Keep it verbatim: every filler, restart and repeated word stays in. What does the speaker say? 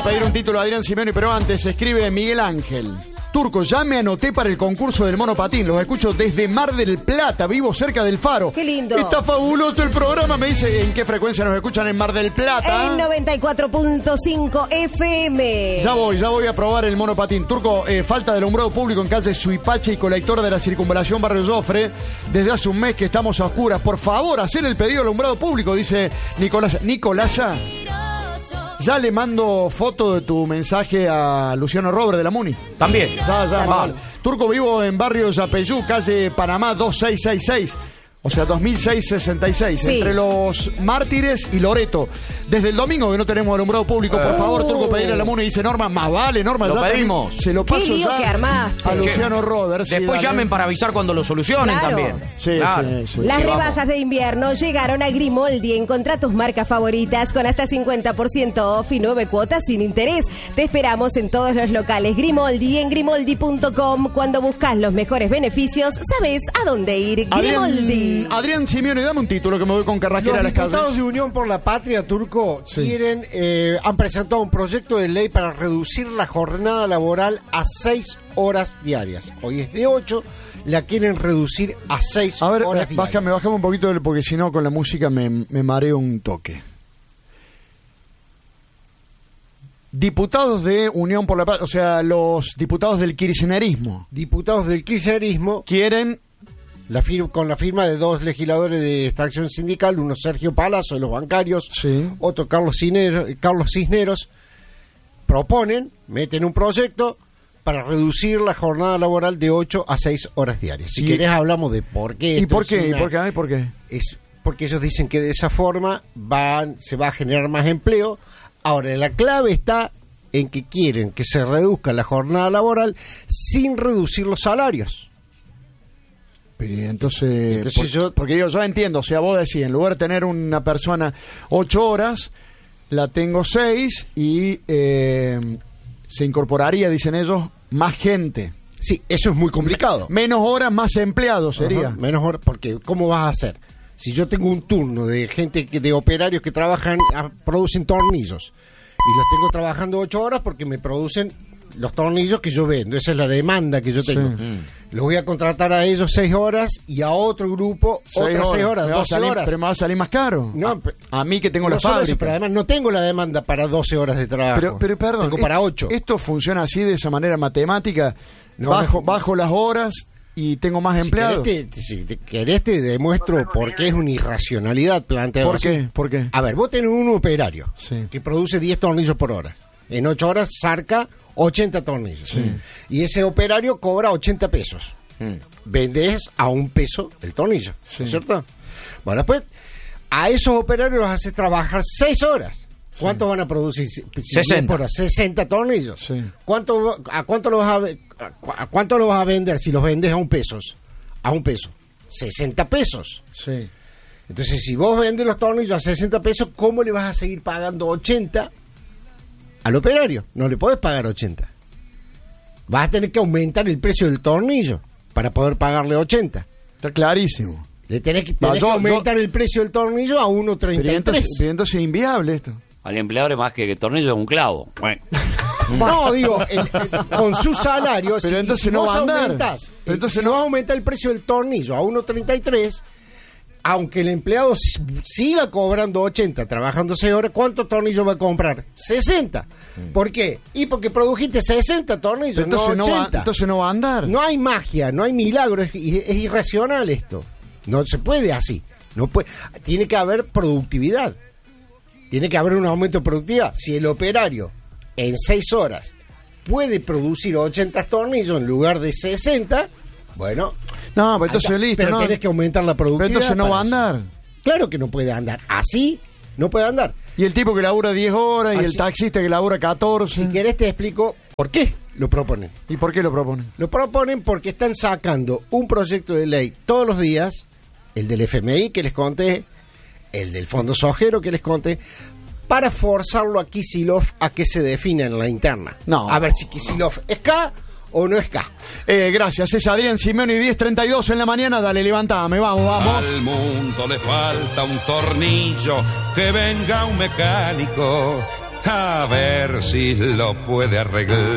pedir un título a Adrián Simeoni, pero antes escribe Miguel Ángel. Turco, ya me anoté para el concurso del monopatín. Los escucho desde Mar del Plata, vivo cerca del Faro. ¡Qué lindo! Está fabuloso el programa. Me dice en qué frecuencia nos escuchan en Mar del Plata. En noventa y cuatro punto cinco F M. Ya voy, ya voy a probar el monopatín. Turco, eh, falta de alumbrado público en calle Suipache y colector de la circunvalación Barrio Jofre. Desde hace un mes que estamos a oscuras. Por favor, hacer el pedido de alumbrado público, dice Nicolás. Nicolasa. Ya le mando foto de tu mensaje a Luciano Robert de la Muni. También. Ya, ya, mal. Turco, vivo en barrio Yapeyú, calle Panamá dos seis seis seis. O sea, dos mil seiscientos sesenta y seis, sí. Entre los Mártires y Loreto. Desde el domingo que no tenemos alumbrado público, por favor, Turco, pedirle a la Muni. Dice Norma, más vale, Norma. Lo ya pedimos. Te, se lo paso ¿Qué lío ya que armaste? a Luciano Roberts. Después sí, llamen para avisar cuando lo solucionen. Claro. También. Sí, Claro. sí, sí. Las Sí, rebajas vamos. de invierno llegaron a Grimoldi. Encontrá tus marcas favoritas con hasta cincuenta por ciento off y nueve cuotas sin interés. Te esperamos en todos los locales Grimoldi y en grimoldi punto com. Cuando buscas los mejores beneficios, sabes a dónde ir. Grimoldi. Adrián, Adrián Simeoni, dame un título que me voy con Carrasquera Los a las diputados calles. de Unión por la Patria, Turco, Sí. quieren, eh, han presentado un proyecto de ley para reducir la jornada laboral a seis horas diarias. Hoy es de ocho, la quieren reducir a seis A ver, horas eh, diarias. bájame, bájame un poquito porque si no con la música me, me mareo un toque. Diputados de Unión por la Paz, o sea, los diputados del kirchnerismo Diputados del kirchnerismo, quieren... la fir- con la firma de dos legisladores de extracción sindical, uno Sergio Palazzo de los bancarios, Sí. otro Carlos Cisneros, Carlos Cisneros, proponen, meten un proyecto para reducir la jornada laboral de ocho a seis horas diarias. Si Y- querés hablamos de por qué. ¿Y esto por es qué? ¿Y una- por qué? Ay, ¿por qué? es porque ellos dicen que de esa forma van, se va a generar más empleo. Ahora, la clave está en que quieren que se reduzca la jornada laboral sin reducir los salarios. Pero entonces, Entonces por- yo- porque yo, yo entiendo, o sea, vos decís, en lugar de tener una persona ocho horas, la tengo seis y eh, se incorporaría, dicen ellos, más gente. Sí, eso es muy complicado. Menos horas, más empleados sería. Ajá, menos horas, porque ¿cómo vas a hacer? Si yo tengo un turno de gente, que de operarios que trabajan, ah, producen tornillos, y los tengo trabajando ocho horas porque me producen los tornillos que yo vendo, esa es la demanda que yo tengo. Sí. Los voy a contratar a ellos seis horas y a otro grupo otras seis horas, Me va a doce salir- horas. Pero me va a salir más caro. No, a, pe- a mí que tengo No la solo fábrica. eso, pero además no tengo la demanda para doce horas de trabajo. Pero, pero perdón, tengo es- para ocho. esto funciona así, de esa manera matemática. No, bajo, no. bajo las horas y tengo más Si empleados. querés, te, si te querés te demuestro por qué es una irracionalidad planteado ¿Por así. qué? ¿Por qué? A ver, vos tenés un operario Sí. que produce diez tornillos por hora. En ocho horas saca ochenta tornillos. Y ese operario cobra ochenta pesos. Vendés a un peso el tornillo, Sí. ¿no es cierto? Bueno, después, a esos operarios los haces trabajar seis horas. ¿Cuántos van a producir? Si- si sesenta. diez por hora, sesenta tornillos. Sí. ¿Cuánto, ¿A cuánto los vas a, ve- a, cu- a cuánto los vas a vender si los vendes a un peso? A un peso. sesenta pesos. Sí. Entonces, si vos vendes los tornillos a sesenta pesos, ¿cómo le vas a seguir pagando ochenta al operario? No le podés pagar ochenta. Vas a tener que aumentar el precio del tornillo para poder pagarle ochenta. Está clarísimo. Le tenés que, No, tenés yo- que aumentar el precio del tornillo a uno Pero treinta y entonces, tres. pero entonces es inviable esto. Al empleador es más que, que tornillo un clavo. Bueno. No, digo, el- el- con su salario, Pero si, entonces si no vos va a andar. aumentás, Pero eh, entonces si no- vos aumentás el precio del tornillo a uno treinta y tres, aunque el empleado s- siga cobrando ochenta, trabajando seis horas, ¿cuántos tornillos va a comprar? sesenta. ¿Por qué? Y porque produjiste sesenta tornillos, Pero entonces, no no va, ochenta. entonces no va a andar. No hay magia, no hay milagro, es, es irracional esto. No se puede así. No puede, tiene que haber productividad. Tiene que haber un aumento de productividad. Si el operario en seis horas puede producir ochenta tornillos en lugar de sesenta, bueno, No, pues entonces acá- listo. pero no. tenés que aumentar la Pero productividad. entonces no para va a eso. andar. Claro que no puede andar. Así no puede andar. Y el tipo que labura diez horas y Así- el taxista que labura catorce. Si querés te explico por qué lo proponen. ¿Y por qué lo proponen? Lo proponen porque están sacando un proyecto de ley todos los días, el del F M I que les conté, el del Fondo Sojero que les conté, para forzarlo a Kicillof a que se defina en la interna. No. A ver si Kicillof es K o no es K. Eh, gracias, es Adrián Simeoni, diez treinta y dos en la mañana. Dale, levantame, vamos, vamos. Al mundo le falta un tornillo, que venga un mecánico a a ver si lo puede arreglar.